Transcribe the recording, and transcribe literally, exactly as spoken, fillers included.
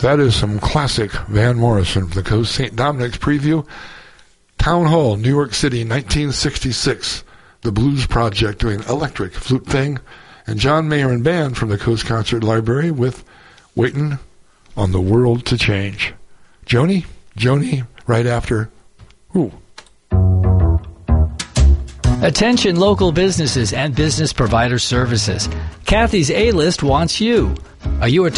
That is some classic Van Morrison from the Coast. Saint Dominic's preview. Town Hall, New York City, nineteen sixty-six. The Blues Project doing Electric Flute Thing. And John Mayer and Band from the Coast Concert Library with Waitin' on the World to Change. Joni? Joni, right after. Ooh. Attention local businesses and business provider services. Kathy's A-List wants you. Are you a